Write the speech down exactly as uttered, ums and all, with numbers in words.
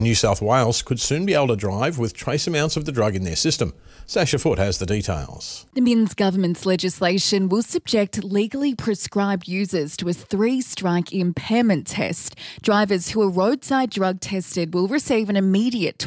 New South Wales could soon be able to drive with trace amounts of the drug in their system. Sasha Foote has the details. The Minns government's legislation will subject legally prescribed users to a three-strike impairment test. Drivers who are roadside drug tested will receive an immediate